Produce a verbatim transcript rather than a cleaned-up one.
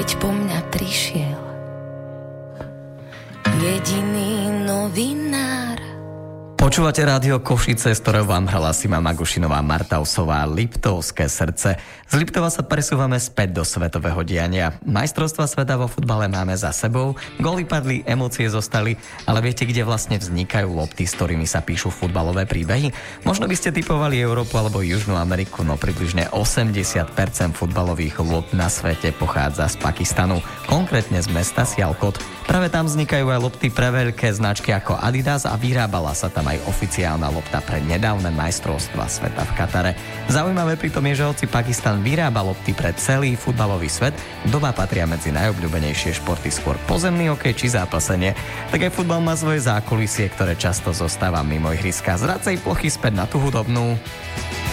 keď po mňa prišiel jediný novinár. Počúvate rádio Košice, z ktorého vám hrala Sima Magušinová, Martausová, Liptovské srdce. Z Liptova sa presúvame späť do svetového diania. Majstrovstvá sveta vo futbale máme za sebou, góly padli, emócie zostali, ale viete, kde vlastne vznikajú lopty, s ktorými sa píšu futbalové príbehy? Možno by ste typovali Európu alebo Južnú Ameriku, no približne osemdesiat percent futbalových lopt na svete pochádza z Pakistanu, konkrétne z mesta Sialkot. Práve tam vznikajú aj lopty pre veľké značky ako Adidas a vyrábala sa tam aj oficiálna lopta pre nedávne majstrovstvá sveta v Katare. Zaujímavé pritom je, že hoci Pakistan vyrába lopty pre celý futbalový svet, doma patria medzi najobľúbenejšie športy skôr pozemný hokej či zápasenie, tak aj futbal má svoje zákulisie, ktoré často zostáva mimo ihriska. Z hracej plochy späť na tú hudobnú.